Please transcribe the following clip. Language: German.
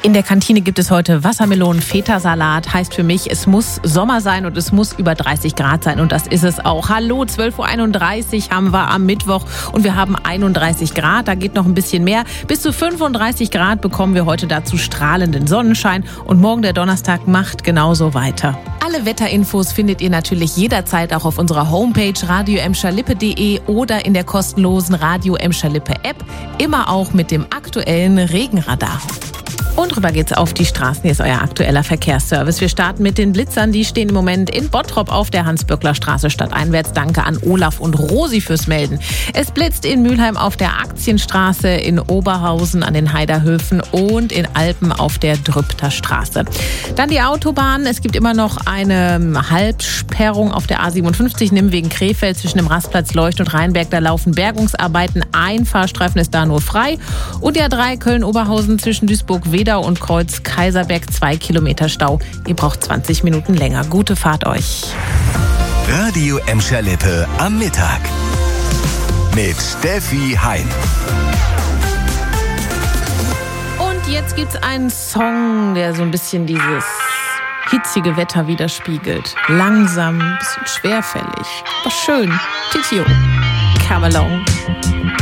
In der Kantine gibt es heute Wassermelonen-Feta-Salat. Heißt für mich, es muss Sommer sein und es muss über 30 Grad sein. Und das ist es auch. Hallo, 12.31 Uhr haben wir am Mittwoch und wir haben 31 Grad. Da geht noch ein bisschen mehr. Bis zu 35 Grad bekommen wir heute dazu strahlenden Sonnenschein. Und morgen der Donnerstag macht genauso weiter. Alle Wetterinfos findet ihr natürlich jederzeit auch auf unserer Homepage radio-emscherlippe.de oder in der kostenlosen Radio Emscher Lippe App. Immer auch mit dem aktuellen Regenradar. Und rüber geht's auf die Straßen. Hier ist euer aktueller Verkehrsservice. Wir starten mit den Blitzern. Die stehen im Moment in Bottrop auf der Hans-Böckler-Straße stadteinwärts. Danke an Olaf und Rosi fürs Melden. Es blitzt in Mülheim auf der Aktienstraße, in Oberhausen an den Heiderhöfen und in Alpen auf der Drüpter Straße. Dann die Autobahn. Es gibt immer noch eine Halbsperrung auf der A57 Nimwegen Krefeld zwischen dem Rastplatz Leucht und Rheinberg. Da laufen Bergungsarbeiten. Ein Fahrstreifen ist da nur frei. Und die A3 Köln-Oberhausen zwischen Duisburg-Wedau und Kreuz Kaiserberg 2 Kilometer Stau. Ihr braucht 20 Minuten länger. Gute Fahrt euch. Radio Emscher Lippe am Mittag mit Steffi Hein. Und jetzt gibt's einen Song, der so ein bisschen dieses hitzige Wetter widerspiegelt. Langsam, ein bisschen schwerfällig, aber schön. Titio, Come Along.